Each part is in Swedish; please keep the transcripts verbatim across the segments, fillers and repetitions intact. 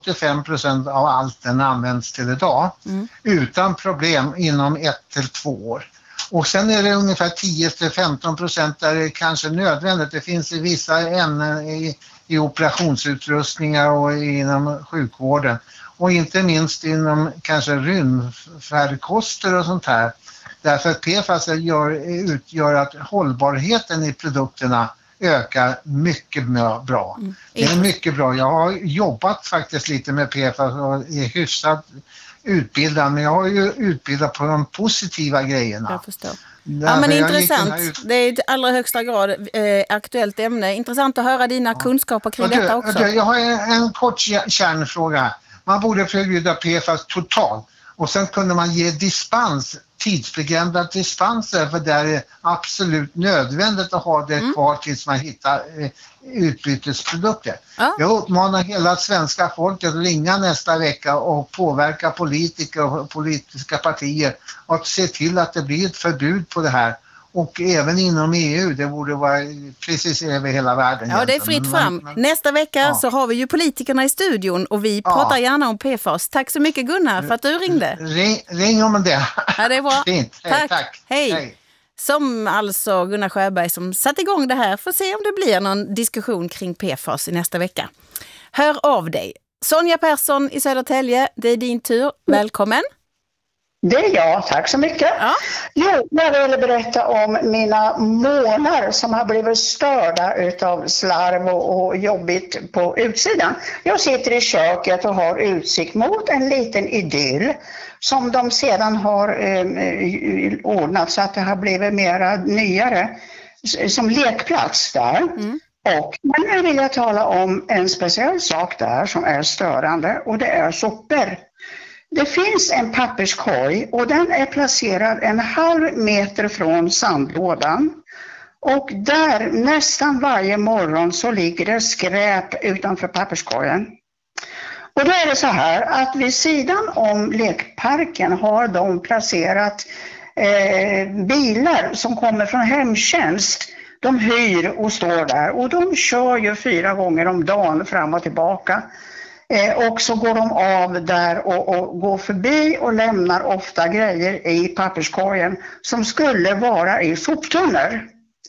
åttiofem procent av allt den används till idag. Mm. Utan problem inom ett till två år. Och sen är det ungefär tio till femton procent där det är kanske nödvändigt. Det finns i vissa ämnen i, i operationsutrustningar och inom sjukvården. Och inte minst inom kanske rymdfärdkoster och sånt här. Därför att P F A S gör, utgör att hållbarheten i produkterna ökar mycket bra. Mm. Det är mycket bra. Jag har jobbat faktiskt lite med P F A S och är hyfsat utbildad, men jag har ju utbildat på de positiva grejerna. Jag förstår. Ja, men intressant. Ut... Det är i allra högsta grad eh, aktuellt ämne. Intressant att höra dina ja. kunskaper kring du, detta också. Du, jag har en, en kort kärnfråga. Man borde förbjuda P F A S totalt och sen kunde man ge dispens, tidsbegränsade dispenser, för där är absolut nödvändigt att ha det mm. kvar tills man hittar eh, utbytesprodukter. Ja. Jag uppmanar hela svenska folket att ringa nästa vecka och påverka politiker och politiska partier och se till att det blir ett förbud på det här. Och även inom E U, det borde vara precis över hela världen. Ja, det är fritt fram. Men, men, Nästa vecka ja. så har vi ju politikerna i studion och vi ja. pratar gärna om P F A S. Tack så mycket Gunnar för att du ringde. Ring, ring om det. Ja, det är bra. Fint. Hej, tack. tack. Hej. Hej. Som alltså Gunnar Sjöberg som satte igång det här. Får se om det blir någon diskussion kring P F A S i nästa vecka. Hör av dig. Sonja Persson i Södertälje, det är din tur. Välkommen. Det är jag, tack så mycket. Ja. Jo, jag ville berätta om mina månar som har blivit störda utav slarv och, och jobbigt på utsidan. Jag sitter i köket och har utsikt mot en liten idyll som de sedan har eh, ordnat så att det har blivit mera nyare som lekplats där. Mm. Och, men nu vill jag tala om en speciell sak där som är störande och det är sopor. Det finns en papperskorg och den är placerad en halv meter från sandlådan. Och där nästan varje morgon så ligger det skräp utanför papperskorgen. Och då är det så här att vid sidan om lekparken har de placerat eh, bilar som kommer från hemtjänst. De hyr och står där och de kör ju fyra gånger om dagen fram och tillbaka. Eh, och så går de av där och, och går förbi och lämnar ofta grejer i papperskorgen som skulle vara i soptunnor.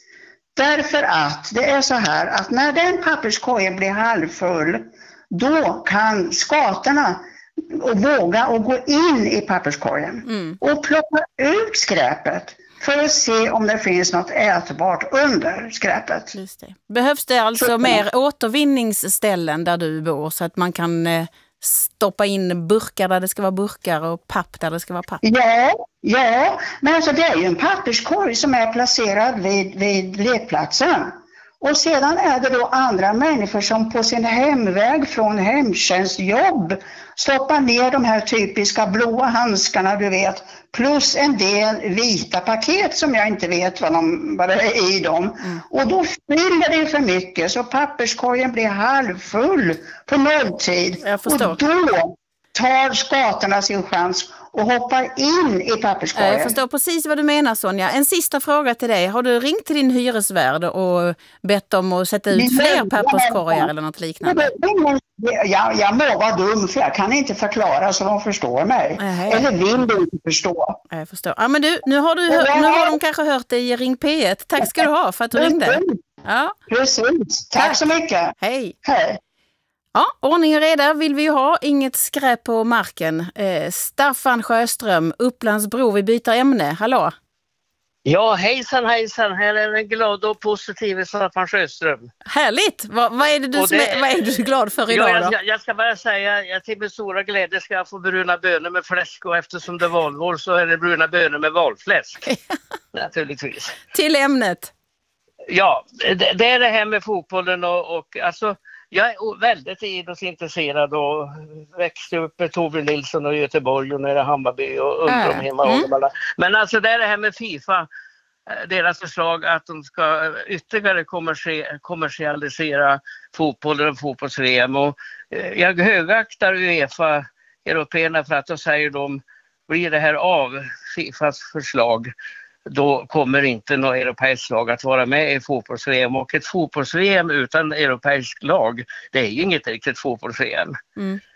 Därför att det är så här att när den papperskorgen blir halvfull då kan skatorna våga och gå in i papperskorgen mm. och plocka ut skräpet. För att se om det finns något ätbart under skräpet. Just det. Behövs det alltså så, mer återvinningsställen där du bor så att man kan eh, stoppa in burkar där det ska vara burkar och papp där det ska vara papp? Ja, ja. Men alltså det är ju en papperskorg som är placerad vid, vid lekplatsen. Och sedan är det då andra människor som på sin hemväg från hemtjänstjobb stoppar ner de här typiska blåa handskarna, du vet. Plus en del vita paket som jag inte vet vad, de, vad det är i dem. Mm. Och då fyller det för mycket så papperskorgen blir halvfull på nolltid. Jag förstår. Och då tar skatorna sin chans och hoppar in i papperskorgen. Jag förstår precis vad du menar, Sonja. En sista fråga till dig. Har du ringt till din hyresvärd och bett dem att sätta ut fler papperskorgar eller något liknande? Jag, jag må vara dum för jag kan inte förklara så de förstår mig. Aha. Eller vill du inte förstå. Jag förstår. Ja, men du, nu har, du, nu har de kanske hört dig i Ring P ett. Tack ska du ha för att du ringde. Ja. Precis. Tack, Tack så mycket. Hej. Hej. Ja, ordning och reda vill vi ju ha. Inget skräp på marken. Eh, Staffan Sjöström, Upplandsbro, vi byter ämne. Hallå? Ja, hejsan, hejsan. Här är en glad och positiv Staffan Sjöström. Härligt! Vad, vad, är det du det, som är, vad är du glad för idag ja, då? Jag, jag ska bara säga, jag till min stora glädje ska jag få bruna bönor med fläsk och eftersom det är valvår så är det bruna bönor med valfläsk. Naturligtvis. Till ämnet. Ja, det, det är det här med fotbollen och, och alltså... Jag är väldigt idrottsintresserad och växte upp med Tove Nilsson och Göteborg och nere Hammarby och undrom hemma. Mm. Men alltså det är det här med FIFA, deras förslag att de ska ytterligare kommersi- kommersialisera fotbollen och fotbolls-V M. Och jag högaktar UEFA, européerna, för att de säger de blir det här av FIFAs förslag. Då kommer inte något europeiskt lag att vara med i fotbolls-V M. Och ett fotbolls-V M utan europeisk lag, det är ju inget riktigt fotbolls-V M. Mm.